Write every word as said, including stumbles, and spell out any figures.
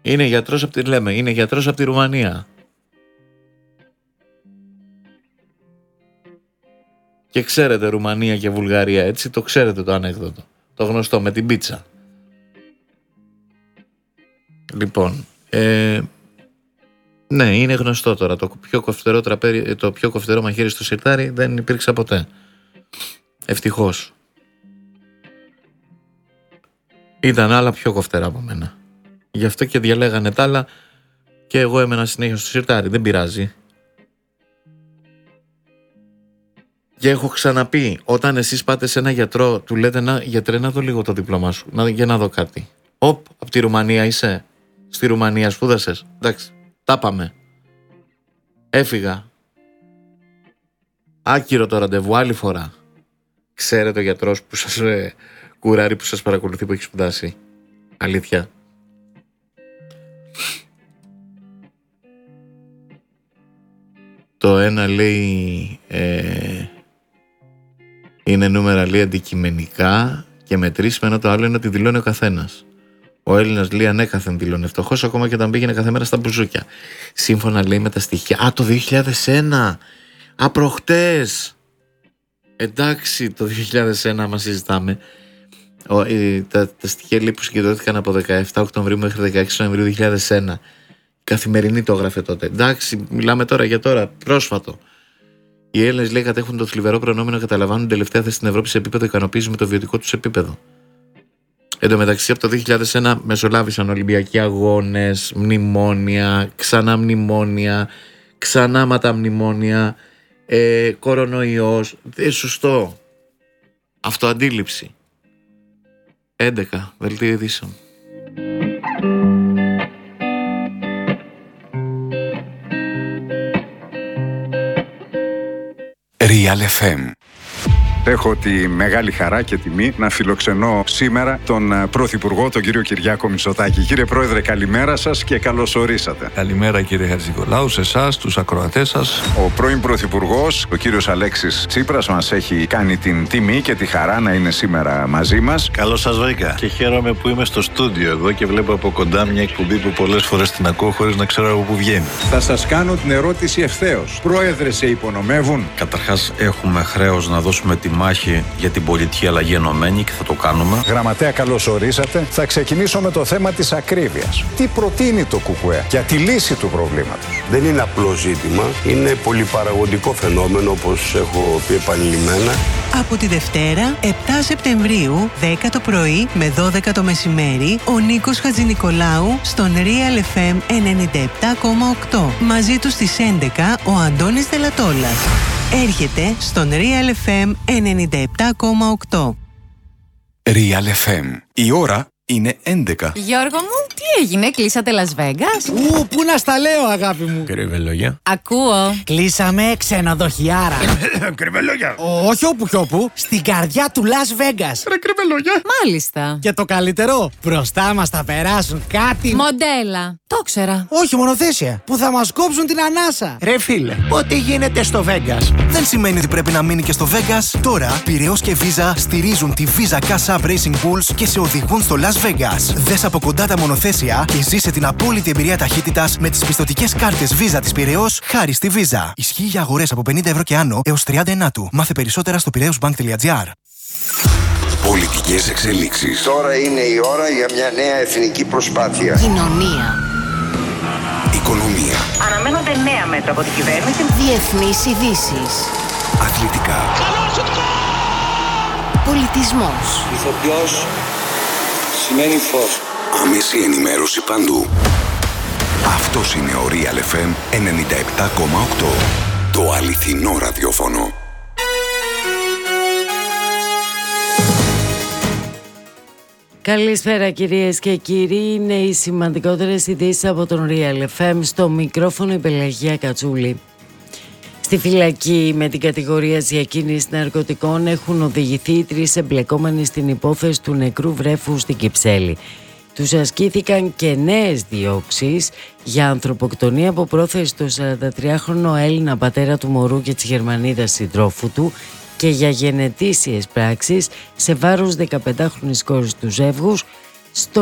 Είναι γιατρός από τη, λέμε, είναι γιατρός από τη Ρουμανία. Και ξέρετε Ρουμανία και Βουλγαρία, έτσι, το ξέρετε το ανέκδοτο. Το γνωστό με την πίτσα. Λοιπόν, ε, ναι, είναι γνωστό τώρα. Το πιο κοφτερό τραπέρι, το πιο κοφτερό μαχαίρι στο σιρτάρι δεν υπήρξε ποτέ. Ευτυχώς. Ήταν άλλα πιο κοφτερά από μένα. Γι' αυτό και διαλέγανε τα άλλα και εγώ έμενα συνέχεια στο σιρτάρι. Δεν πειράζει. Και έχω ξαναπεί, όταν εσείς πάτε σε ένα γιατρό, του λέτε να, γιατρέ, να δω λίγο το δίπλωμά σου, να, για να δω κάτι. Οπ, από τη Ρουμανία είσαι. Στη Ρουμανία σπούδασες. Εντάξει, τα πάμε. Έφυγα. Άκυρο το ραντεβού, άλλη φορά. Ξέρετε ο γιατρός που σας ε, κουράρει, που σας παρακολουθεί, που έχει σπουδάσει. Αλήθεια. Το ένα λέει ε, είναι νούμερα, λέει, αντικειμενικά και μετρήσιμα, ενώ το άλλο είναι ότι δηλώνει ο καθένας. Ο Έλληνας, λέει, ανέκαθεν δηλώνει φτωχός, ακόμα και όταν πήγαινε κάθε μέρα στα μπουζούκια. Σύμφωνα, λέει, με τα στοιχεία. Α, το δύο χιλιάδες ένα! Α, προχτές! Εντάξει, το δύο χιλιάδες ένα μας συζητάμε. Ο, ε, τα, τα στοιχεία, λέει, που συγκεντρώθηκαν από δεκαεφτά Οκτωβρίου μέχρι δεκαέξι Νοεμβρίου δύο χιλιάδες ένα. Καθημερινή το έγραφε τότε. Εντάξει, μιλάμε τώρα για τώρα, πρόσφατο. Οι Έλληνες, λέει, κατέχουν το θλιβερό προνόμιο να καταλαμβάνουν τελευταία θέση στην Ευρώπη σε επίπεδο ικανοποίηση με το βιωτικό τους επίπεδο. Εν τω μεταξύ, από το δύο χιλιάδες ένα μεσολάβησαν Ολυμπιακοί αγώνες, μνημόνια, ξανά μνημόνια, ξανά ματαμνημόνια, ε, κορονοϊός. Δεν σωστό. Αυτοαντίληψη. έντεκα. Δελτίο ειδήσεων. Real εφ εμ. Έχω τη μεγάλη χαρά και τιμή να φιλοξενώ σήμερα τον Πρωθυπουργό, τον κύριο Κυριάκο Μητσοτάκη. Κύριε Πρόεδρε, καλημέρα σας και καλώς ορίσατε. Καλημέρα, κύριε Χατζηνικολάου, σε εσάς, τους ακροατές σας. Ο πρώην Πρωθυπουργός, ο κύριος Αλέξης Τσίπρας, μας έχει κάνει την τιμή και τη χαρά να είναι σήμερα μαζί μας. Καλώς σας βρήκα και χαίρομαι που είμαι στο στούντιο εδώ και βλέπω από κοντά μια εκπομπή που πολλές φορές την ακούω χωρίς να ξέρω από πού βγαίνει. Θα σας κάνω την ερώτηση ευθέως. Πρόεδρε, σε υπονομεύουν? Καταρχάς, έχουμε χρέος να δώσουμε τη μάχη για την πολιτική αλλαγή ενωμένη και θα το κάνουμε. Γραμματέα, καλώς ορίσατε. Θα ξεκινήσω με το θέμα της ακρίβειας. Τι προτείνει το ΚΚΕ για τη λύση του προβλήματος? Δεν είναι απλό ζήτημα, είναι πολυπαραγωγικό φαινόμενο, όπως έχω πει επανειλημμένα. Από τη Δευτέρα, επτά Σεπτεμβρίου, δέκα το πρωί με δώδεκα το μεσημέρι, ο Νίκος Χατζηνικολάου στον Real εφ εμ ενενήντα επτά κόμμα οκτώ. Μαζί του στις έντεκα ο Αντώνης Δελατόλας. Έρχεται στον Real εφ εμ ενενήντα επτά κόμμα οκτώ. Real εφ εμ. Η ώρα είναι έντεκα. Γιώργο μου, τι έγινε, κλείσατε Las Vegas? Ου, πού να στα λέω, αγάπη μου. Κρυβελόγια. Ακούω. Κλείσαμε ξενοδοχιάρα. Κρυβελόγια. Όχι όπου κι όπου, στην καρδιά του Las Vegas. Ρε κρυβελόγια. Μάλιστα. Και το καλύτερο, μπροστά μας θα περάσουν κάτι... Μοντέλα. Το ξέρα. Όχι, μονοθέσια, που θα μας κόψουν την ανάσα. Ρε φίλε, ό,τι γίνεται στο Vegas δεν σημαίνει ότι πρέπει να μείνει και στο Vegas. Τώρα, Πειραιώς και Visa στηρίζουν τη Visa Cash App Racing Bulls και σε οδηγούν στο Las Vegas. Δες από κοντά τα μονοθέσια και ζήσε την απόλυτη εμπειρία ταχύτητας με τις πιστωτικές κάρτες Visa της Πειραιώς χάρη στη Visa. Ισχύει για αγορές από πενήντα ευρώ και άνω έως τριάντα ενάτου. Μάθε περισσότερα στο πειραιώσμπανκ.gr. Πολιτικές εξελίξεις. Τώρα είναι η ώρα για μια νέα εθνική προσπάθεια. Κοινωνία. Οικονομία. Αναμένονται νέα μέτρα από την κυβέρνηση. Διεθνείς ειδήσεις. Αθλητικά. Πολιτισμός. Ηθοποιός σημαίνει φως. Άμεση ενημέρωση παντού. Αυτός είναι ο Real εφ εμ ενενήντα επτά κόμμα οκτώ. Το αληθινό ραδιόφωνο. Καλησπέρα κυρίες και κύριοι, είναι οι σημαντικότερες ειδήσεις από τον Real εφ εμ. Στο μικρόφωνο η Πελαγία Κατσούλη. Στη φυλακή με την κατηγορία διακίνησης ναρκωτικών έχουν οδηγηθεί οι τρεις εμπλεκόμενοι στην υπόθεση του νεκρού βρέφου στην Κυψέλη. Τους ασκήθηκαν και νέες διώξεις για ανθρωποκτονία από πρόθεση του σαραντατριάχρονο Έλληνα πατέρα του μωρού και της Γερμανίδας συντρόφου του και για γενετήσιες πράξεις σε βάρος δεκαπεντάχρονης κόρης του ζεύγους στο